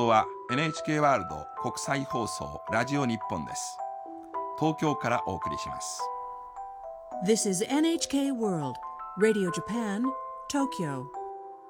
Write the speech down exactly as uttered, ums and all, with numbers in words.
送は エヌエイチケー ワールド国際放送ラジオ日本です。東京からお送りします。 This is エヌエイチケー World Radio Japan, Tokyo.